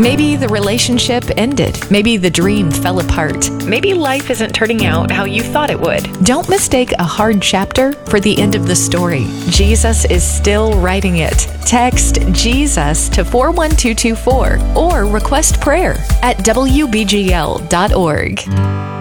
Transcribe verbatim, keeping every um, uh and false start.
Maybe the relationship ended. Maybe the dream fell apart. Maybe life isn't turning out how you thought it would. Don't mistake a hard chapter for the end of the story. Jesus is still writing it. Text Jesus to four one two two four or request prayer at w b g l dot org.